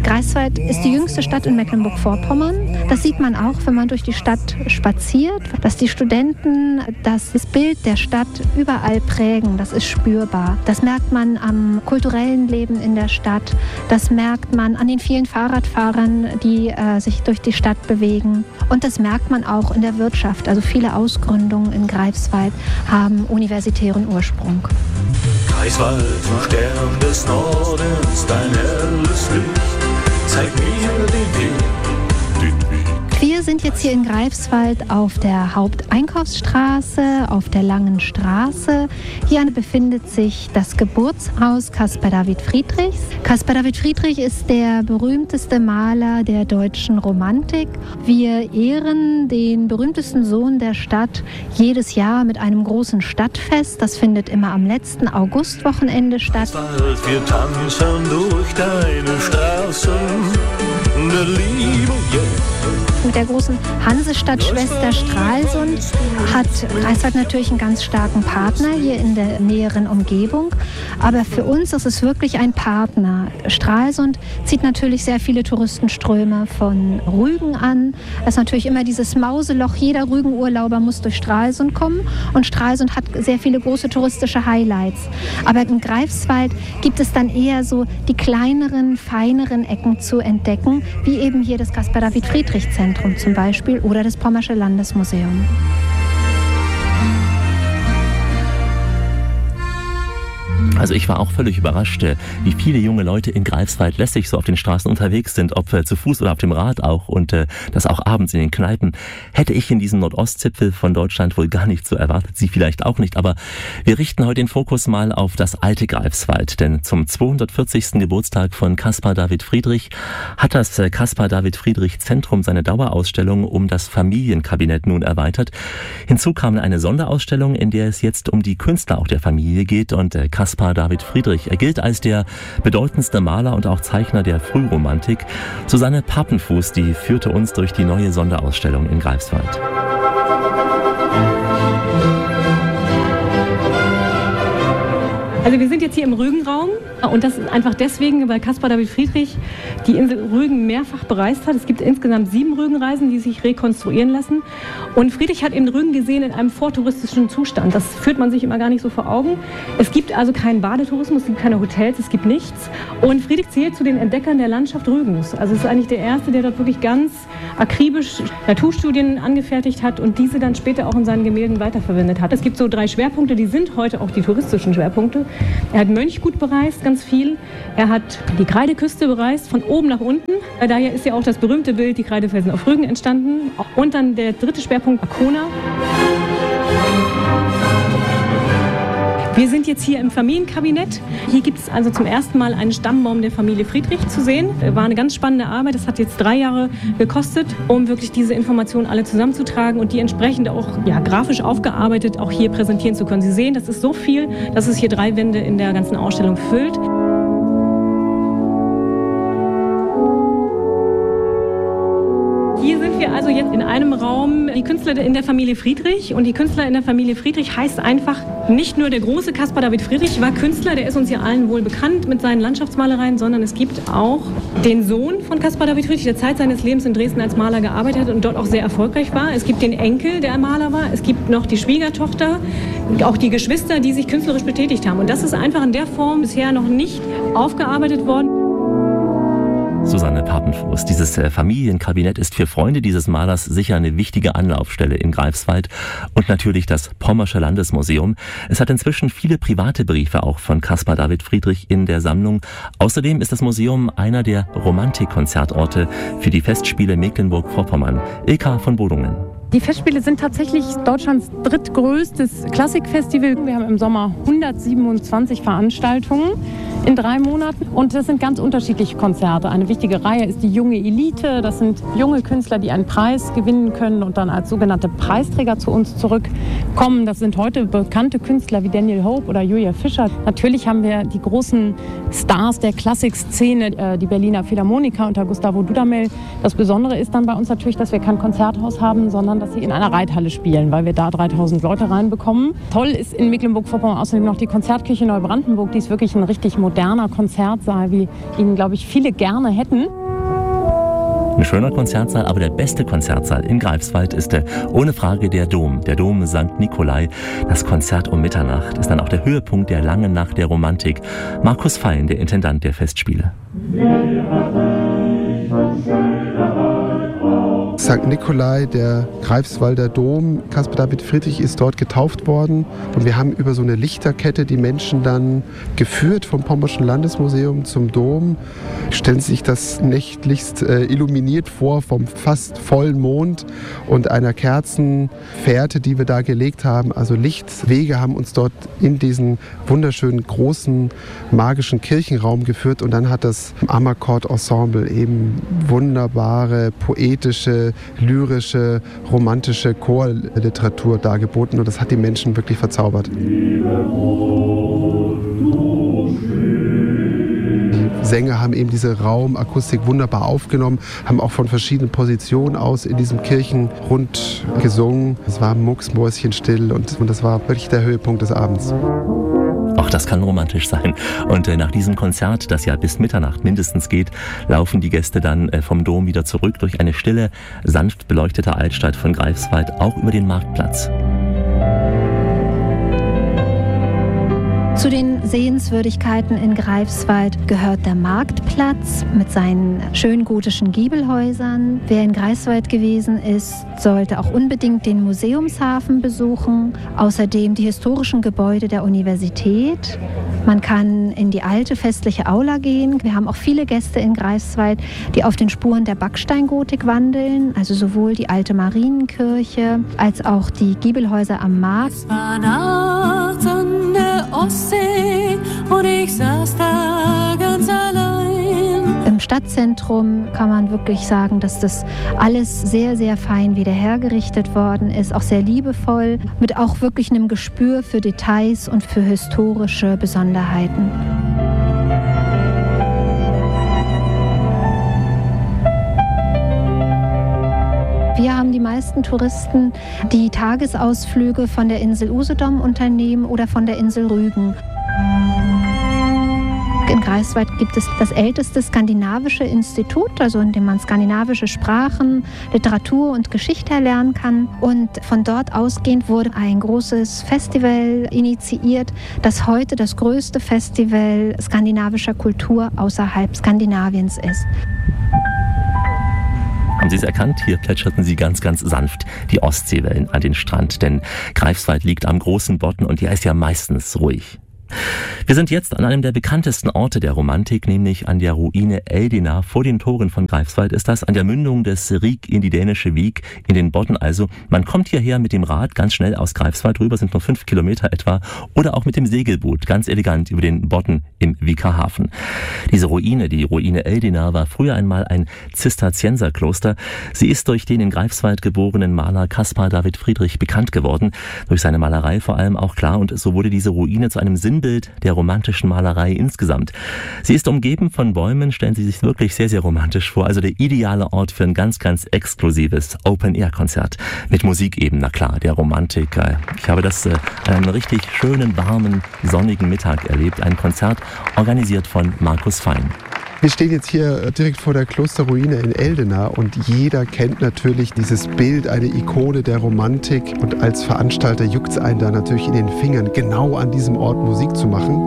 Greifswald ist die jüngste Stadt in Mecklenburg-Vorpommern. Das sieht man auch, wenn man durch die Stadt spaziert, dass die Studenten das Bild der Stadt überall prägen. Das ist spürbar. Das merkt man am kulturellen Leben in der Stadt. Das merkt man an den vielen Fahrradfahrern, die sich durch die Stadt bewegen. Und das merkt man auch in der Wirtschaft. Also viele Ausgründungen in Greifswald haben universitären Ursprung. Greifswald, du Stern des Nordens, dein helles Licht, zeig mir den Weg. Wir sind jetzt hier in Greifswald auf der Haupteinkaufsstraße, auf der Langen Straße. Hier befindet sich das Geburtshaus Caspar David Friedrichs. Caspar David Friedrich ist der berühmteste Maler der deutschen Romantik. Wir ehren den berühmtesten Sohn der Stadt jedes Jahr mit einem großen Stadtfest. Das findet immer am letzten Augustwochenende statt. Wir tanzen durch deine Straßen der Liebe, yeah. Mit der großen Hansestadt-Schwester Stralsund hat Greifswald natürlich einen ganz starken Partner hier in der näheren Umgebung. Aber für uns ist es wirklich ein Partner. Stralsund zieht natürlich sehr viele Touristenströme von Rügen an. Es ist natürlich immer dieses Mauseloch. Jeder Rügenurlauber muss durch Stralsund kommen. Und Stralsund hat sehr viele große touristische Highlights. Aber in Greifswald gibt es dann eher so die kleineren, feineren Ecken zu entdecken, wie eben hier das Caspar David Friedrich Zentrum zum Beispiel oder das Pommersche Landesmuseum. Also ich war auch völlig überrascht, wie viele junge Leute in Greifswald lässig so auf den Straßen unterwegs sind, ob zu Fuß oder auf dem Rad auch, und das auch abends in den Kneipen. Hätte ich in diesem Nordostzipfel von Deutschland wohl gar nicht so erwartet, Sie vielleicht auch nicht, aber wir richten heute den Fokus mal auf das alte Greifswald, denn zum 240. Geburtstag von Caspar David Friedrich hat das Caspar David Friedrich Zentrum seine Dauerausstellung um das Familienkabinett nun erweitert. Hinzu kam eine Sonderausstellung, in der es jetzt um die Künstler auch der Familie geht, und Caspar David Friedrich. Er gilt als der bedeutendste Maler und auch Zeichner der Frühromantik. Susanne Papenfuß, die führte uns durch die neue Sonderausstellung in Greifswald. Also wir sind jetzt hier im Rügenraum und das ist einfach deswegen, weil Caspar David Friedrich die Insel Rügen mehrfach bereist hat. Es gibt insgesamt 7 Rügenreisen, die sich rekonstruieren lassen. Und Friedrich hat in Rügen gesehen in einem vortouristischen Zustand. Das führt man sich immer gar nicht so vor Augen. Es gibt also keinen Badetourismus, es gibt keine Hotels, es gibt nichts. Und Friedrich zählt zu den Entdeckern der Landschaft Rügens. Also es ist eigentlich der Erste, der dort wirklich ganz akribisch Naturstudien angefertigt hat und diese dann später auch in seinen Gemälden weiterverwendet hat. Es gibt so 3 Schwerpunkte, die sind heute auch die touristischen Schwerpunkte. Er hat Mönchgut bereist, ganz viel. Er hat die Kreideküste bereist, von oben nach unten. Daher ist ja auch das berühmte Bild, die Kreidefelsen auf Rügen, entstanden. Und dann der 3. Schwerpunkt, Arkona. Wir sind jetzt hier im Familienkabinett. Hier gibt es also zum ersten Mal einen Stammbaum der Familie Friedrich zu sehen. War eine ganz spannende Arbeit. Das hat jetzt 3 Jahre gekostet, um wirklich diese Informationen alle zusammenzutragen und die entsprechend auch grafisch aufgearbeitet auch hier präsentieren zu können. Sie sehen, das ist so viel, dass es hier 3 Wände in der ganzen Ausstellung füllt. Hier sind wir also jetzt in einem Raum, die Künstler in der Familie Friedrich. Und die Künstler in der Familie Friedrich heißt einfach, nicht nur der große Caspar David Friedrich war Künstler, der ist uns ja allen wohl bekannt mit seinen Landschaftsmalereien, sondern es gibt auch den Sohn von Caspar David Friedrich, der Zeit seines Lebens in Dresden als Maler gearbeitet hat und dort auch sehr erfolgreich war. Es gibt den Enkel, der Maler war. Es gibt noch die Schwiegertochter, auch die Geschwister, die sich künstlerisch betätigt haben. Und das ist einfach in der Form bisher noch nicht aufgearbeitet worden. Susanne Papenfuß. Dieses Familienkabinett ist für Freunde dieses Malers sicher eine wichtige Anlaufstelle in Greifswald und natürlich das Pommersche Landesmuseum. Es hat inzwischen viele private Briefe auch von Caspar David Friedrich in der Sammlung. Außerdem ist das Museum einer der Romantikkonzertorte für die Festspiele Mecklenburg-Vorpommern. Ilka von Bodungen. Die Festspiele sind tatsächlich Deutschlands drittgrößtes Klassikfestival. Wir haben im Sommer 127 Veranstaltungen in 3 Monaten und das sind ganz unterschiedliche Konzerte. Eine wichtige Reihe ist die junge Elite. Das sind junge Künstler, die einen Preis gewinnen können und dann als sogenannte Preisträger zu uns zurückkommen. Das sind heute bekannte Künstler wie Daniel Hope oder Julia Fischer. Natürlich haben wir die großen Stars der Klassikszene, die Berliner Philharmoniker unter Gustavo Dudamel. Das Besondere ist dann bei uns natürlich, dass wir kein Konzerthaus haben, sondern dass sie in einer Reithalle spielen, weil wir da 3000 Leute reinbekommen. Toll ist in Mecklenburg-Vorpommern außerdem noch die Konzertkirche Neubrandenburg. Die ist wirklich ein richtig modernes moderner Konzertsaal, wie ihn, glaube ich, viele gerne hätten. Ein schöner Konzertsaal, aber der beste Konzertsaal in Greifswald ist ohne Frage der Dom St. Nikolai. Das Konzert um Mitternacht ist dann auch der Höhepunkt der langen Nacht der Romantik. Markus Fein, der Intendant der Festspiele. St. Nikolai, der Greifswalder Dom, Caspar David Friedrich ist dort getauft worden und wir haben über so eine Lichterkette die Menschen dann geführt vom Pommerschen Landesmuseum zum Dom. Stellen Sie sich das nächtlichst illuminiert vor vom fast vollen Mond und einer Kerzenfährte, die wir da gelegt haben. Also Lichtwege haben uns dort in diesen wunderschönen großen magischen Kirchenraum geführt und dann hat das Amarcord-Ensemble eben wunderbare, poetische, lyrische, romantische Chorliteratur dargeboten und das hat die Menschen wirklich verzaubert. Die Sänger haben eben diese Raumakustik wunderbar aufgenommen, haben auch von verschiedenen Positionen aus in diesem Kirchenrund gesungen. Es war mucksmäuschenstill und das war wirklich der Höhepunkt des Abends. Auch das kann romantisch sein. Und nach diesem Konzert, das ja bis Mitternacht mindestens geht, laufen die Gäste dann vom Dom wieder zurück durch eine stille, sanft beleuchtete Altstadt von Greifswald, auch über den Marktplatz. Zu den Sehenswürdigkeiten in Greifswald gehört der Marktplatz mit seinen schön gotischen Giebelhäusern. Wer in Greifswald gewesen ist, sollte auch unbedingt den Museumshafen besuchen. Außerdem die historischen Gebäude der Universität. Man kann in die alte festliche Aula gehen. Wir haben auch viele Gäste in Greifswald, die auf den Spuren der Backsteingotik wandeln. Also sowohl die alte Marienkirche als auch die Giebelhäuser am Markt. Es war nachts an der Ostsee und ich saß da ganz allein. Im Stadtzentrum kann man wirklich sagen, dass das alles sehr, sehr fein wieder hergerichtet worden ist, auch sehr liebevoll, mit auch wirklich einem Gespür für Details und für historische Besonderheiten. Wir haben die meisten Touristen, die Tagesausflüge von der Insel Usedom unternehmen oder von der Insel Rügen. In Greifswald gibt es das älteste skandinavische Institut, also in dem man skandinavische Sprachen, Literatur und Geschichte lernen kann. Und von dort ausgehend wurde ein großes Festival initiiert, das heute das größte Festival skandinavischer Kultur außerhalb Skandinaviens ist. Haben Sie es erkannt? Hier plätscherten sie ganz, ganz sanft die Ostseewellen an den Strand. Denn Greifswald liegt am großen Bodden und der ist ja meistens ruhig. Wir sind jetzt an einem der bekanntesten Orte der Romantik, nämlich an der Ruine Eldena. Vor den Toren von Greifswald ist das, an der Mündung des Rik in die dänische Wiek, in den Bodden also. Man kommt hierher mit dem Rad ganz schnell aus Greifswald rüber, sind nur 5 Kilometer etwa, oder auch mit dem Segelboot, ganz elegant über den Bodden im Wieker Hafen. Diese Ruine, die Ruine Eldena, war früher einmal ein Zisterzienserkloster. Sie ist durch den in Greifswald geborenen Maler Caspar David Friedrich bekannt geworden, durch seine Malerei vor allem auch klar, und so wurde diese Ruine zu einem Sinnbild der romantischen Malerei insgesamt. Sie ist umgeben von Bäumen, stellen Sie sich wirklich sehr, sehr romantisch vor. Also der ideale Ort für ein ganz, ganz exklusives Open-Air-Konzert. Mit Musik eben, na klar, der Romantik. Ich habe das an einem richtig schönen, warmen, sonnigen Mittag erlebt. Ein Konzert organisiert von Markus Fein. Wir stehen jetzt hier direkt vor der Klosterruine in Eldena und jeder kennt natürlich dieses Bild, eine Ikone der Romantik. Und als Veranstalter juckt es einen da natürlich in den Fingern, genau an diesem Ort Musik zu machen.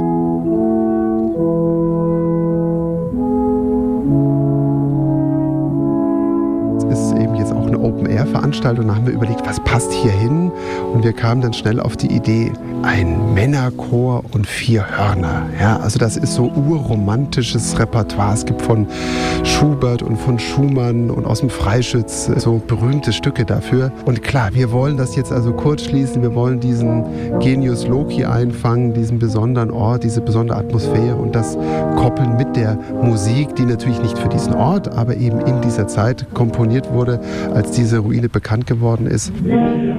Es ist eben jetzt auch eine Open-Air-Veranstaltung. Da haben wir überlegt, was passt hier hin? Und wir kamen dann schnell auf die Idee, ein Männerchor und 4 Hörner. Ja, also das ist so urromantisches Repertoire. Es gibt von Schubert und von Schumann und aus dem Freischütz so berühmte Stücke dafür. Und klar, wir wollen das jetzt also kurz schließen. Wir wollen diesen Genius Loci einfangen, diesen besonderen Ort, diese besondere Atmosphäre und das koppeln mit der Musik, die natürlich nicht für diesen Ort, aber eben in dieser Zeit komponiert wurde, als diese Ruine bekannt geworden ist.